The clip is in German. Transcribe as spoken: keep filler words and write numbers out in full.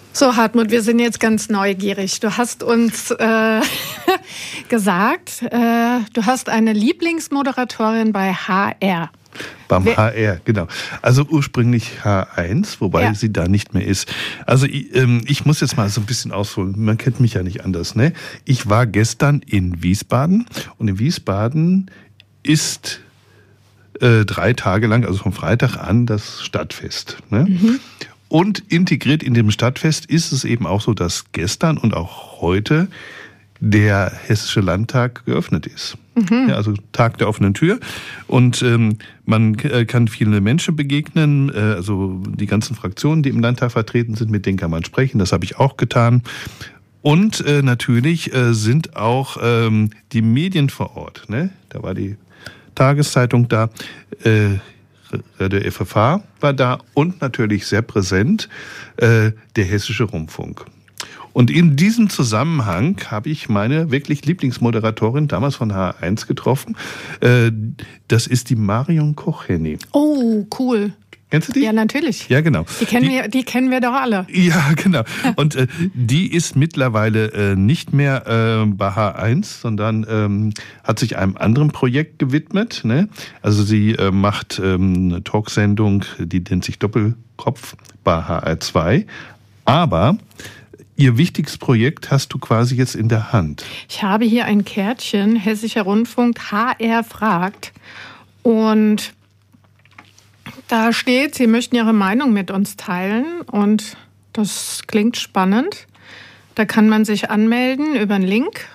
So, Hartmut, wir sind jetzt ganz neugierig. Du hast uns äh, gesagt, äh, du hast eine Lieblingsmoderatorin bei H R. Beim Wer? H R, genau. Also ursprünglich H eins, wobei ja. sie da nicht mehr ist. Also ich, ähm, ich muss jetzt mal so ein bisschen ausholen. Man kennt mich ja nicht anders, ne? Ich war gestern in Wiesbaden und in Wiesbaden ist äh, drei Tage lang, also vom Freitag an, das Stadtfest. Ne? Mhm. Und integriert in dem Stadtfest ist es eben auch so, dass gestern und auch heute der Hessische Landtag geöffnet ist. Mhm. Ja, also Tag der offenen Tür. Und ähm, man äh, kann viele Menschen begegnen, äh, also die ganzen Fraktionen, die im Landtag vertreten sind, mit denen kann man sprechen. Das habe ich auch getan. Und äh, natürlich äh, sind auch ähm, die Medien vor Ort. Ne? Da war die Tageszeitung da, äh, der F F H war da und natürlich sehr präsent äh, der Hessische Rundfunk. Und in diesem Zusammenhang habe ich meine wirklich Lieblingsmoderatorin damals von H eins getroffen. Äh, das ist die Marion Koch-Henny. Oh, cool. Kennst du die? Ja, natürlich. Ja, genau. Die kennen, die, wir, die kennen wir doch alle. Ja, genau. Und äh, die ist mittlerweile äh, nicht mehr äh, bei H eins, sondern ähm, hat sich einem anderen Projekt gewidmet. Ne? Also sie äh, macht ähm, eine Talksendung, die nennt sich Doppelkopf bei H R zwei. Aber ihr wichtigstes Projekt hast du quasi jetzt in der Hand. Ich habe hier ein Kärtchen, Hessischer Rundfunk, H R fragt. Und da steht, Sie möchten Ihre Meinung mit uns teilen. Und das klingt spannend. Da kann man sich anmelden über einen Link